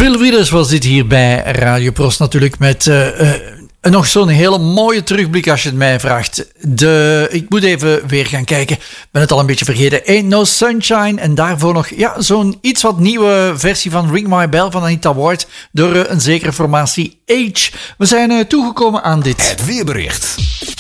Phil Withers was dit hier bij Radio Prost natuurlijk met nog zo'n hele mooie terugblik als je het mij vraagt. Ik moet even weer gaan kijken. Ik ben het al een beetje vergeten. Ain't No Sunshine. En daarvoor nog zo'n iets wat nieuwe versie van Ring My Bell van Anita Ward door een zekere formatie Age. We zijn toegekomen aan dit. Het weerbericht.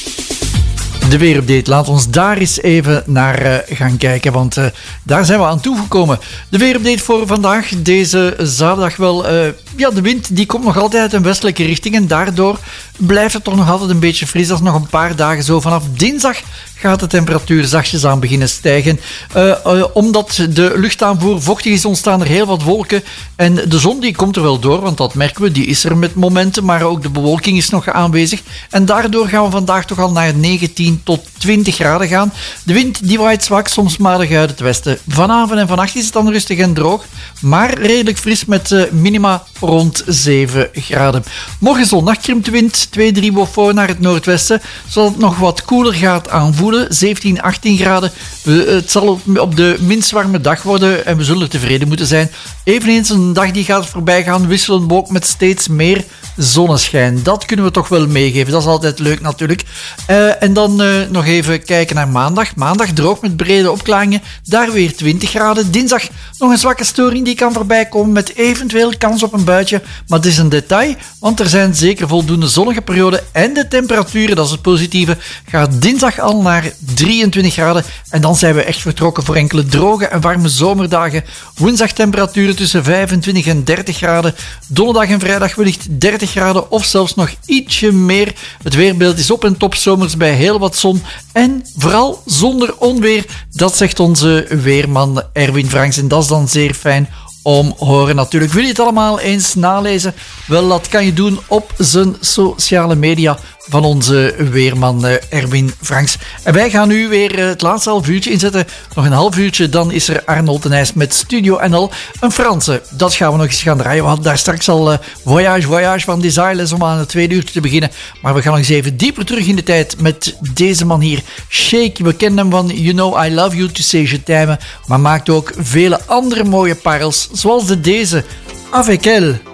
De weerupdate. Laat ons daar eens even naar gaan kijken, want daar zijn we aan toegekomen. De weerupdate voor vandaag, deze zaterdag wel. De wind die komt nog altijd uit een westelijke richting en daardoor blijft het toch nog altijd een beetje fris. Dat is nog een paar dagen zo. Vanaf dinsdag gaat de temperatuur zachtjes aan beginnen stijgen. Omdat de luchtaanvoer vochtig is, ontstaan er heel wat wolken. En de zon die komt er wel door, want dat merken we. Die is er met momenten, maar ook de bewolking is nog aanwezig. En daardoor gaan we vandaag toch al naar 19 tot 20 graden gaan. De wind die waait zwak, soms matig uit het westen. Vanavond en vannacht is het dan rustig en droog, maar redelijk fris met minima rond 7 graden. Morgen zondag krimpt de wind 2-3 boven naar het noordwesten, zodat het nog wat koeler gaat aanvoelen. 17, 18 graden. Het zal op de minst warme dag worden en we zullen er tevreden moeten zijn. Eveneens een dag die gaat voorbij gaan, wisselen we ook met steeds meer zonneschijn. Dat kunnen we toch wel meegeven. Dat is altijd leuk natuurlijk. En dan nog even kijken naar maandag. Maandag droog met brede opklaringen. Daar weer 20 graden. Dinsdag nog een zwakke storing die kan voorbij komen met eventueel kans op een buitje. Maar het is een detail, want er zijn zeker voldoende zonnige perioden en de temperaturen, dat is het positieve, gaat dinsdag al naar 23 graden. En dan zijn we echt vertrokken voor enkele droge en warme zomerdagen. Woensdag temperaturen tussen 25 en 30 graden. Donderdag en vrijdag wellicht 30 graden of zelfs nog ietsje meer. Het weerbeeld is op en top zomers bij heel wat zon en vooral zonder onweer. Dat zegt onze weerman Erwin Franks en dat is dan zeer fijn om horen natuurlijk. Wil je het allemaal eens nalezen? Wel, dat kan je doen op zijn sociale media van onze weerman Erwin Franks. En wij gaan nu weer het laatste half uurtje inzetten. Nog een half uurtje, dan is er Arnold de Nijs met Studio NL. Een Franse, dat gaan we nog eens gaan draaien. We hadden daar straks al Voyage van Desireless om aan het tweede uurtje te beginnen. Maar we gaan nog eens even dieper terug in de tijd met deze man hier. Shake, we kennen hem van You Know I Love You To Say Je T'aime, maar maakt ook vele andere mooie parels, zoals deze, Avec Elle.